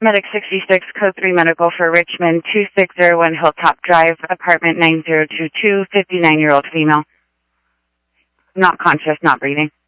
Medic 66, Code 3 Medical for Richmond, 2601 Hilltop Drive, apartment 9022, 59-year-old female. Not conscious, not breathing.